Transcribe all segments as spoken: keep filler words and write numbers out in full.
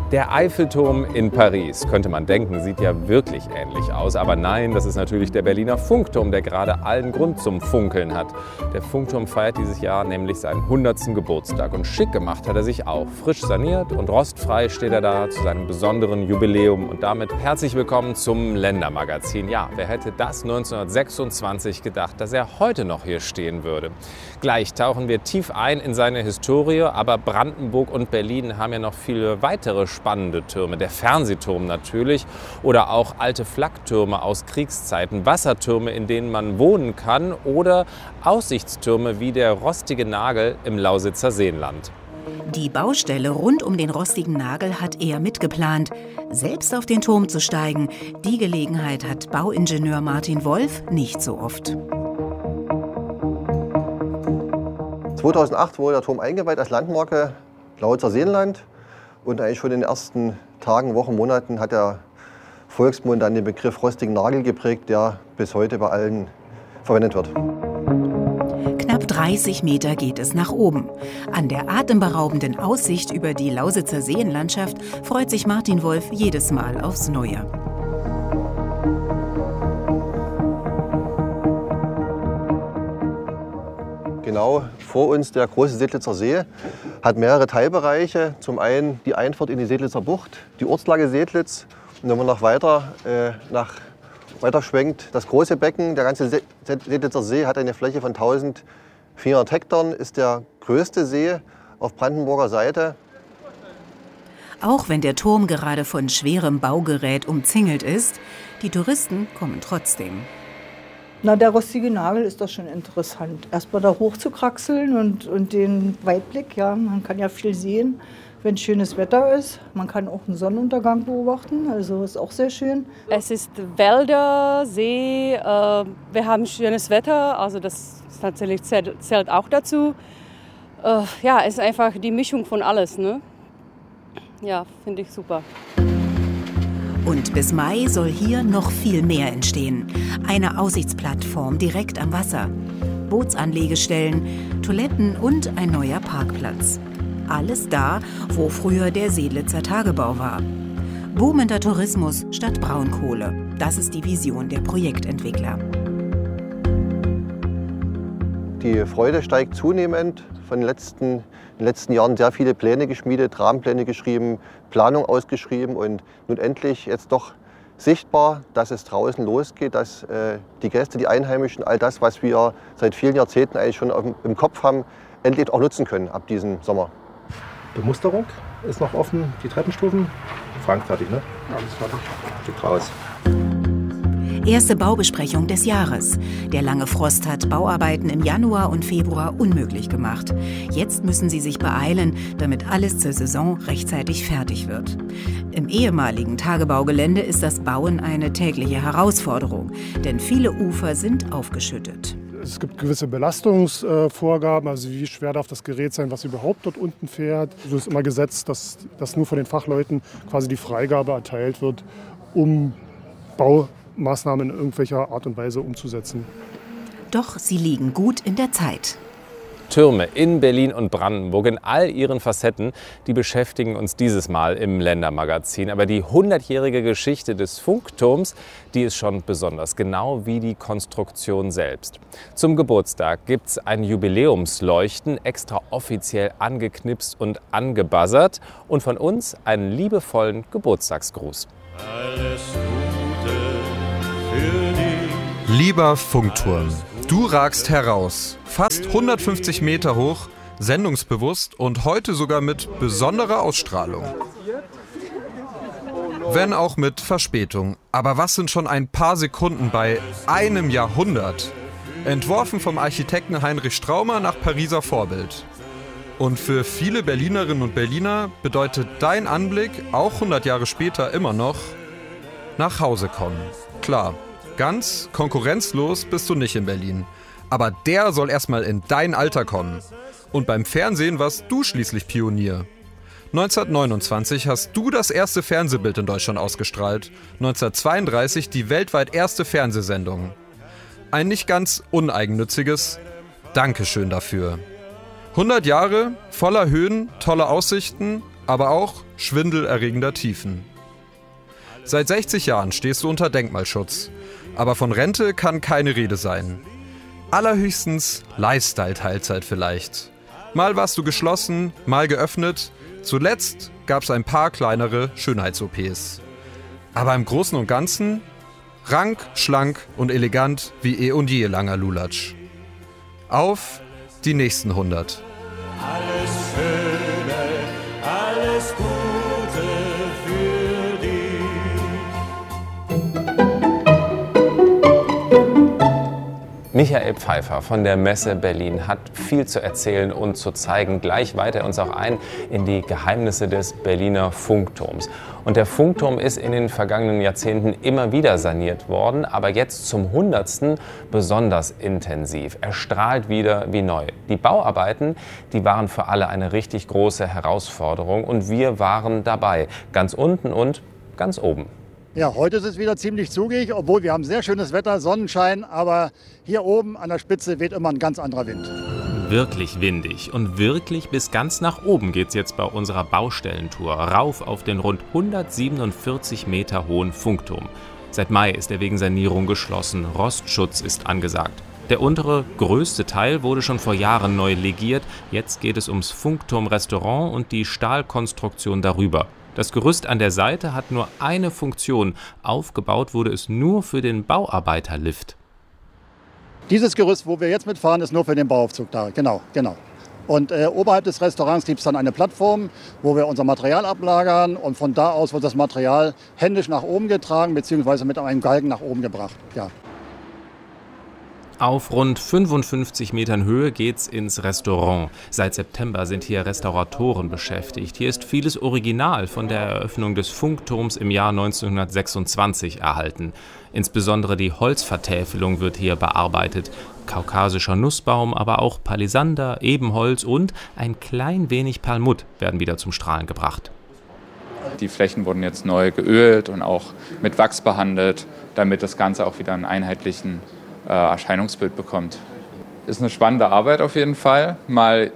Der Eiffelturm in Paris, könnte man denken, sieht ja wirklich ähnlich aus. Aber nein, das ist natürlich der Berliner Funkturm, der gerade allen Grund zum Funkeln hat. Der Funkturm feiert dieses Jahr nämlich seinen hundertsten Geburtstag. Und schick gemacht hat er sich auch. Frisch saniert und rostfrei steht er da zu seinem besonderen Jubiläum. Und damit herzlich willkommen zum Ländermagazin. Ja, wer hätte das neunzehnhundertsechsundzwanzig gedacht, dass er heute noch hier stehen würde? Gleich tauchen wir tief ein in seine Historie, aber Brandenburg und Berlin haben ja noch viele weitere spannende Türme. Der Fernsehturm natürlich oder auch alte Flaktürme aus Kriegszeiten, Wassertürme, in denen man wohnen kann oder Aussichtstürme wie der Rostige Nagel im Lausitzer Seenland. Die Baustelle rund um den Rostigen Nagel hat er mitgeplant. Selbst auf den Turm zu steigen, die Gelegenheit hat Bauingenieur Martin Wolf nicht so oft. zweitausendacht wurde der Turm eingeweiht als Landmarke Lausitzer Seenland. Und eigentlich schon in den ersten Tagen, Wochen, Monaten hat der Volksmund dann den Begriff Rostigen Nagel geprägt, der bis heute bei allen verwendet wird. Knapp dreißig Meter geht es nach oben. An der atemberaubenden Aussicht über die Lausitzer Seenlandschaft freut sich Martin Wolf jedes Mal aufs Neue. Genau vor uns der große Sedlitzer See, hat mehrere Teilbereiche. Zum einen die Einfahrt in die Sedlitzer Bucht, die Ortslage Sedlitz. Und wenn man noch weiter, äh, nach, weiter schwenkt, das große Becken, der ganze Sedlitzer See hat eine Fläche von eintausendvierhundert Hektar, ist der größte See auf brandenburger Seite. Auch wenn der Turm gerade von schwerem Baugerät umzingelt ist, die Touristen kommen trotzdem. Na, der Rostige Nagel ist doch schon interessant. Erstmal da hoch zu kraxeln und, und den Weitblick, ja, man kann ja viel sehen, wenn schönes Wetter ist. Man kann auch einen Sonnenuntergang beobachten, also ist auch sehr schön. Es ist Wälder, See, äh, wir haben schönes Wetter, also das tatsächlich zählt, zählt auch dazu. Äh, ja, es ist einfach die Mischung von alles, ne? Ja, finde ich super. Und bis Mai soll hier noch viel mehr entstehen. Eine Aussichtsplattform direkt am Wasser, Bootsanlegestellen, Toiletten und ein neuer Parkplatz. Alles da, wo früher der Sedlitzer Tagebau war. Boomender Tourismus statt Braunkohle. Das ist die Vision der Projektentwickler. Die Freude steigt zunehmend. Von den letzten, in den letzten Jahren sehr viele Pläne geschmiedet, Rahmenpläne geschrieben, Planung ausgeschrieben und nun endlich jetzt doch sichtbar, dass es draußen losgeht, dass äh, die Gäste, die Einheimischen, all das, was wir seit vielen Jahrzehnten eigentlich schon auf, im Kopf haben, endlich auch nutzen können ab diesem Sommer. Bemusterung ist noch offen, die Treppenstufen. Frank, fertig, ne? Alles fertig. Geht raus. Erste Baubesprechung des Jahres. Der lange Frost hat Bauarbeiten im Januar und Februar unmöglich gemacht. Jetzt müssen sie sich beeilen, damit alles zur Saison rechtzeitig fertig wird. Im ehemaligen Tagebaugelände ist das Bauen eine tägliche Herausforderung, denn viele Ufer sind aufgeschüttet. Es gibt gewisse Belastungsvorgaben, also wie schwer darf das Gerät sein, was überhaupt dort unten fährt. Es ist immer gesetzt, dass, dass nur von den Fachleuten quasi die Freigabe erteilt wird, um Bau Maßnahmen in irgendwelcher Art und Weise umzusetzen. Doch sie liegen gut in der Zeit. Türme in Berlin und Brandenburg in all ihren Facetten, die beschäftigen uns dieses Mal im Ländermagazin. Aber die hundertjährige Geschichte des Funkturms, die ist schon besonders, genau wie die Konstruktion selbst. Zum Geburtstag gibt es ein Jubiläumsleuchten, extra offiziell angeknipst und angebuzzert. Und von uns einen liebevollen Geburtstagsgruß. Alles Gute für dich. Lieber Funkturm, du ragst heraus. Fast hundertfünfzig Meter hoch, sendungsbewusst und heute sogar mit besonderer Ausstrahlung. Wenn auch mit Verspätung. Aber was sind schon ein paar Sekunden bei einem Jahrhundert? Entworfen vom Architekten Heinrich Straumer nach Pariser Vorbild. Und für viele Berlinerinnen und Berliner bedeutet dein Anblick, auch hundert Jahre später immer noch, nach Hause kommen. Klar, ganz konkurrenzlos bist du nicht in Berlin. Aber der soll erstmal in dein Alter kommen. Und beim Fernsehen warst du schließlich Pionier. neunzehnhundertneunundzwanzig hast du das erste Fernsehbild in Deutschland ausgestrahlt. neunzehnhundertzweiunddreißig die weltweit erste Fernsehsendung. Ein nicht ganz uneigennütziges Dankeschön dafür. hundert Jahre, voller Höhen, tolle Aussichten, aber auch schwindelerregender Tiefen. Seit sechzig Jahren stehst du unter Denkmalschutz, aber von Rente kann keine Rede sein. Allerhöchstens Lifestyle-Teilzeit vielleicht. Mal warst du geschlossen, mal geöffnet. Zuletzt gab es ein paar kleinere Schönheits-O Ps. Aber im Großen und Ganzen rank, schlank und elegant wie eh und je, langer Lulatsch. Auf die nächsten hundert. Alles Schöne, alles Gute für dich. Michael Pfeiffer von der Messe Berlin hat viel zu erzählen und zu zeigen. Gleich weiht er uns auch ein in die Geheimnisse des Berliner Funkturms. Und der Funkturm ist in den vergangenen Jahrzehnten immer wieder saniert worden, aber jetzt zum hundertsten besonders intensiv. Er strahlt wieder wie neu. Die Bauarbeiten, die waren für alle eine richtig große Herausforderung und wir waren dabei, ganz unten und ganz oben. Ja, heute ist es wieder ziemlich zugig, obwohl wir haben sehr schönes Wetter, Sonnenschein, aber hier oben an der Spitze weht immer ein ganz anderer Wind. Wirklich windig und wirklich bis ganz nach oben geht's jetzt bei unserer Baustellentour, rauf auf den rund hundertsiebenundvierzig Meter hohen Funkturm. Seit Mai ist er wegen Sanierung geschlossen, Rostschutz ist angesagt. Der untere, größte Teil wurde schon vor Jahren neu legiert, jetzt geht es ums Funkturm-Restaurant und die Stahlkonstruktion darüber. Das Gerüst an der Seite hat nur eine Funktion. Aufgebaut wurde es nur für den Bauarbeiterlift. Dieses Gerüst, wo wir jetzt mitfahren, ist nur für den Bauaufzug da. Genau, genau. Und äh, oberhalb des Restaurants gibt es dann eine Plattform, wo wir unser Material ablagern. Und von da aus wird das Material händisch nach oben getragen, beziehungsweise mit einem Galgen nach oben gebracht. Ja. Auf rund fünfundfünfzig Metern Höhe geht's ins Restaurant. Seit September sind hier Restauratoren beschäftigt. Hier ist vieles Original von der Eröffnung des Funkturms im Jahr neunzehnhundertsechsundzwanzig erhalten. Insbesondere die Holzvertäfelung wird hier bearbeitet. Kaukasischer Nussbaum, aber auch Palisander, Ebenholz und ein klein wenig Perlmutt werden wieder zum Strahlen gebracht. Die Flächen wurden jetzt neu geölt und auch mit Wachs behandelt, damit das Ganze auch wieder einen einheitlichen Erscheinungsbild bekommt. Ist eine spannende Arbeit auf jeden Fall, mal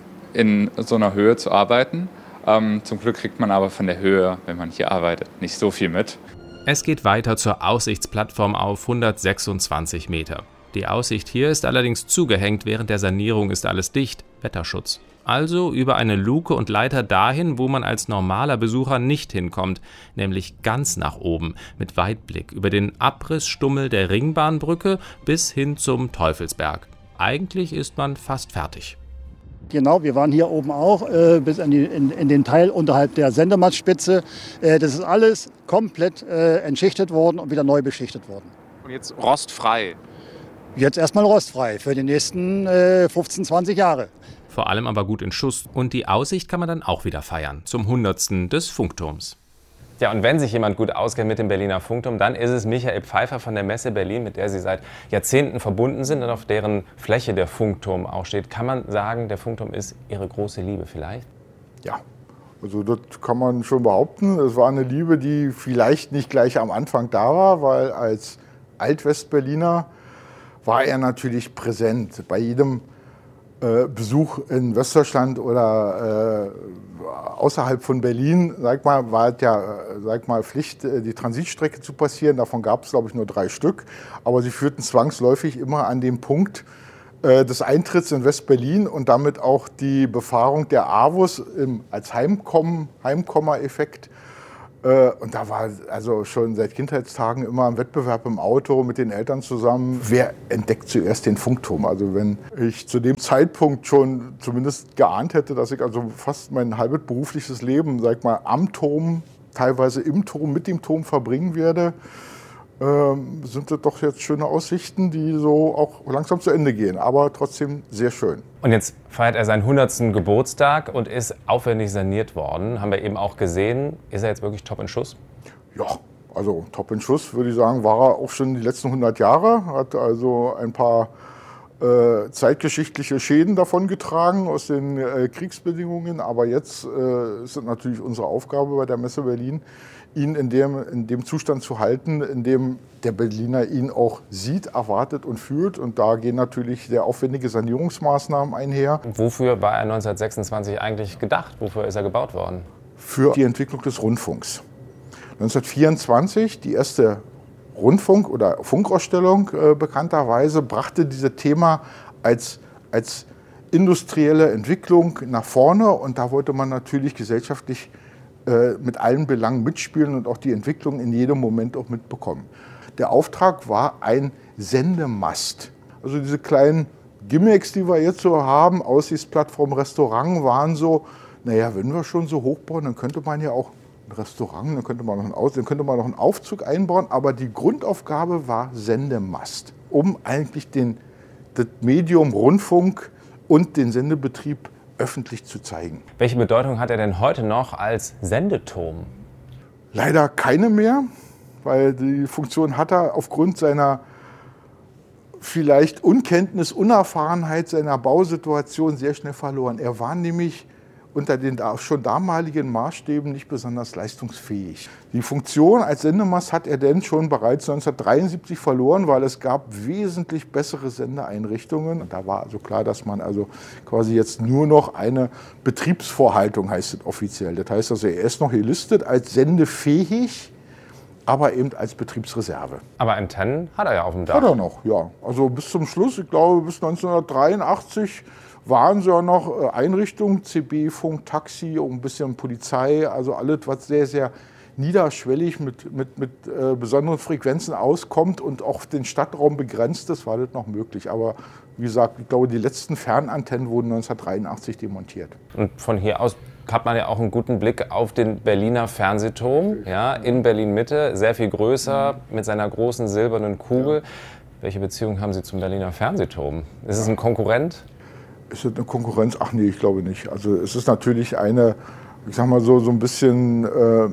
in so einer Höhe zu arbeiten. Ähm, zum Glück kriegt man aber von der Höhe, wenn man hier arbeitet, nicht so viel mit. Es geht weiter zur Aussichtsplattform auf hundertsechsundzwanzig Meter. Die Aussicht hier ist allerdings zugehängt, während der Sanierung ist alles dicht, Wetterschutz. Also über eine Luke und Leiter dahin, wo man als normaler Besucher nicht hinkommt, nämlich ganz nach oben, mit Weitblick über den Abrissstummel der Ringbahnbrücke bis hin zum Teufelsberg. Eigentlich ist man fast fertig. Genau, wir waren hier oben auch, äh, bis in, die, in, in den Teil unterhalb der Sendemattspitze. Äh, das ist alles komplett äh, entschichtet worden und wieder neu beschichtet worden. Und jetzt rostfrei? Jetzt erstmal rostfrei für die nächsten äh, fünfzehn, zwanzig Jahre. Vor allem aber gut in Schuss. Und die Aussicht kann man dann auch wieder feiern, zum hundertsten des Funkturms. Ja, und wenn sich jemand gut auskennt mit dem Berliner Funkturm, dann ist es Michael Pfeiffer von der Messe Berlin, mit der Sie seit Jahrzehnten verbunden sind und auf deren Fläche der Funkturm auch steht. Kann man sagen, der Funkturm ist Ihre große Liebe vielleicht? Ja, also das kann man schon behaupten. Es war eine Liebe, die vielleicht nicht gleich am Anfang da war, weil als Altwestberliner war er natürlich präsent. Bei jedem äh, Besuch in Westdeutschland oder äh, außerhalb von Berlin, sag mal, war es ja sag mal, Pflicht, die Transitstrecke zu passieren. Davon gab es, glaube ich, nur drei Stück. Aber sie führten zwangsläufig immer an den Punkt äh, des Eintritts in Westberlin und damit auch die Befahrung der AWUS im, als Heimkommen, Heimkomma-Effekt. Und da war also schon seit Kindheitstagen immer ein Wettbewerb im Auto mit den Eltern zusammen. Wer entdeckt zuerst den Funkturm? Also wenn ich zu dem Zeitpunkt schon zumindest geahnt hätte, dass ich also fast mein halbes berufliches Leben, sag ich mal, am Turm, teilweise im Turm, mit dem Turm verbringen werde, ähm, sind das doch jetzt schöne Aussichten, die so auch langsam zu Ende gehen, aber trotzdem sehr schön. Und jetzt feiert er seinen hundertsten Geburtstag und ist aufwendig saniert worden. Haben wir eben auch gesehen. Ist er jetzt wirklich top in Schuss? Ja, also top in Schuss, würde ich sagen, war er auch schon die letzten hundert Jahre. Hat also ein paar äh, zeitgeschichtliche Schäden davon getragen aus den äh, Kriegsbedingungen. Aber jetzt äh, ist es natürlich unsere Aufgabe bei der Messe Berlin, ihn in dem, in dem Zustand zu halten, in dem der Berliner ihn auch sieht, erwartet und fühlt. Und da gehen natürlich sehr aufwendige Sanierungsmaßnahmen einher. Wofür war er neunzehnhundertsechsundzwanzig eigentlich gedacht? Wofür ist er gebaut worden? für die Entwicklung des Rundfunks. neunzehnhundertvierundzwanzig, die erste Rundfunk- oder Funkausstellung äh, bekannterweise, brachte dieses Thema als, als industrielle Entwicklung nach vorne. Und da wollte man natürlich gesellschaftlich äh, mit allen Belangen mitspielen und auch die Entwicklung in jedem Moment auch mitbekommen. Der Auftrag war ein Sendemast. Also diese kleinen Gimmicks, die wir jetzt so haben, Aussichtsplattform, Restaurant, waren so, naja, wenn wir schon so hoch bauen, dann könnte man ja auch ein Restaurant, dann könnte man noch einen, Aus, dann könnte man noch einen Aufzug einbauen. Aber die Grundaufgabe war Sendemast, um eigentlich den, das Medium Rundfunk und den Sendebetrieb öffentlich zu zeigen. Welche Bedeutung hat er denn heute noch als Sendeturm? Leider keine mehr, weil die Funktion hat er aufgrund seiner vielleicht Unkenntnis, Unerfahrenheit seiner Bausituation sehr schnell verloren. Er war nämlich unter den schon damaligen Maßstäben nicht besonders leistungsfähig. Die Funktion als Sendemast hat er denn schon bereits neunzehnhundertdreiundsiebzig verloren, weil es gab wesentlich bessere Sendeeinrichtungen. Und da war also klar, dass man also quasi jetzt nur noch eine Betriebsvorhaltung, heißt es offiziell. Das heißt also, er ist noch gelistet als sendefähig, aber eben als Betriebsreserve. Aber Antennen hat er ja auf dem Dach. Hat er noch, ja. Also bis zum Schluss, ich glaube bis neunzehnhundertdreiundachtzig, waren so ja noch Einrichtungen, C B, Funk, Taxi, und ein bisschen Polizei, also alles, was sehr, sehr niederschwellig mit, mit, mit äh, besonderen Frequenzen auskommt und auch den Stadtraum begrenzt ist, war das noch möglich. Aber wie gesagt, ich glaube, die letzten Fernantennen wurden neunzehnhundertdreiundachtzig demontiert. Und von hier aus hat man ja auch einen guten Blick auf den Berliner Fernsehturm, ja, in Berlin-Mitte, sehr viel größer, mit seiner großen silbernen Kugel. Ja. Welche Beziehung haben Sie zum Berliner Fernsehturm? Ist es ein Konkurrent? Ist das eine Konkurrenz? Ach nee, ich glaube nicht. Also es ist natürlich eine, ich sag mal so, so ein bisschen äh,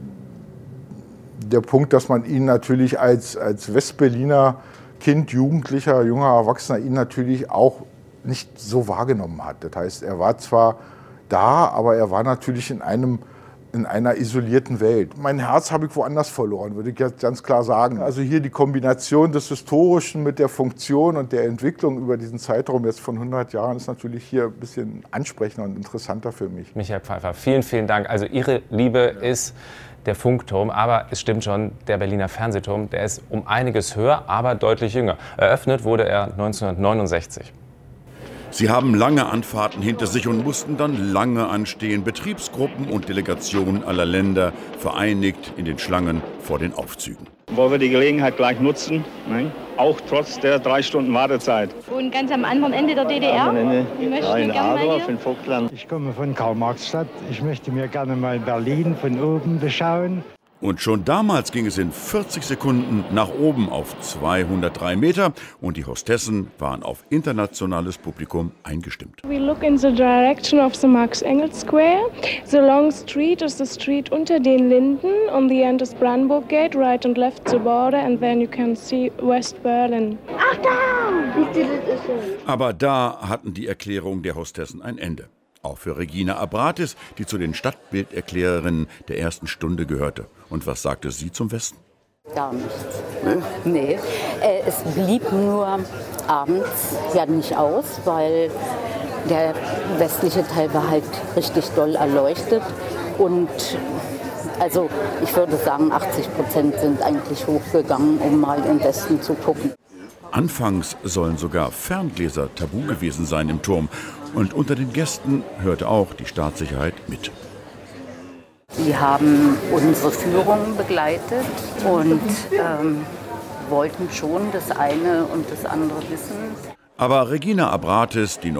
der Punkt, dass man ihn natürlich als, als Westberliner Kind, Jugendlicher, junger Erwachsener ihn natürlich auch nicht so wahrgenommen hat. Das heißt, er war zwar da, aber er war natürlich in einem in einer isolierten Welt. Mein Herz habe ich woanders verloren, würde ich jetzt ganz klar sagen. Also hier die Kombination des Historischen mit der Funktion und der Entwicklung über diesen Zeitraum jetzt von hundert Jahren ist natürlich hier ein bisschen ansprechender und interessanter für mich. Michael Pfeiffer, vielen, vielen Dank. Also Ihre Liebe ja. ist der Funkturm, aber es stimmt schon, der Berliner Fernsehturm, der ist um einiges höher, aber deutlich jünger. Eröffnet wurde er neunzehnhundertneunundsechzig. Sie haben lange Anfahrten hinter sich und mussten dann lange anstehen. Betriebsgruppen und Delegationen aller Länder vereinigt in den Schlangen vor den Aufzügen. Wollen wir die Gelegenheit gleich nutzen, ne? Auch trotz der drei Stunden Wartezeit. Und ganz am anderen Ende der D D R? Am Ende, ich möchte ja, in gerne Adorf, in Vogtland. Ich komme von Karl-Marx-Stadt. Ich möchte mir gerne mal Berlin von oben beschauen. Und schon damals ging es in vierzig Sekunden nach oben auf zweihundertdrei Meter und die Hostessen waren auf internationales Publikum eingestimmt. We look in the direction of the Max-Engels Square. The long street is the street unter den Linden. On the end is Brandenburg Gate, right and left the border, and then you can see West Berlin. Ach da! Aber da hatten die Erklärungen der Hostessen ein Ende. Auch für Regina Abratis, die zu den Stadtbilderklärerinnen der ersten Stunde gehörte. Und was sagte sie zum Westen? Gar nichts. Nee? Nee. Äh, es blieb nur abends ja nicht aus, weil der westliche Teil war halt richtig doll erleuchtet. Und also ich würde sagen, achtzig Prozent sind eigentlich hochgegangen, um mal im Westen zu gucken. Anfangs sollen sogar Ferngläser tabu gewesen sein im Turm. Und unter den Gästen hörte auch die Staatssicherheit mit. Sie haben unsere Führung begleitet und ähm, wollten schon das eine und das andere wissen. Aber Regina Abratis, die